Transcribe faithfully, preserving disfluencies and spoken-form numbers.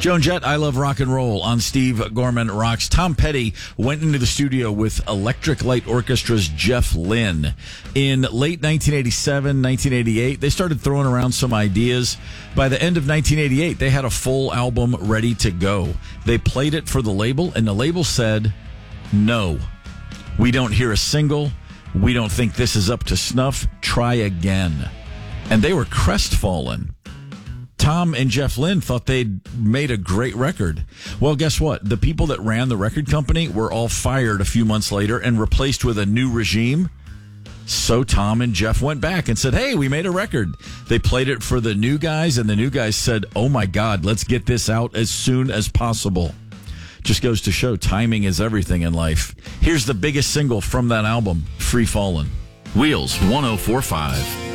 Joan Jett, I Love Rock and Roll on Steve Gorman Rocks. Tom Petty went into the studio with Electric Light Orchestra's Jeff Lynne. In late nineteen eighty-seven, nineteen eighty-eight, they started throwing around some ideas. By the end of nineteen eighty-eight, they had a full album ready to go. They played it for the label, and the label said, no, we don't hear a single. We don't think this is up to snuff. Try again. And they were crestfallen. Tom and Jeff Lynne thought they'd made a great record. Well, guess what? The people that ran the record company were all fired a few months later and replaced with a new regime. So Tom and Jeff went back and said, hey, we made a record. They played it for the new guys, and the new guys said, oh my God, let's get this out as soon as possible. Just goes to show timing is everything in life. Here's the biggest single from that album, Free Fallin'. Wheels one oh four point five.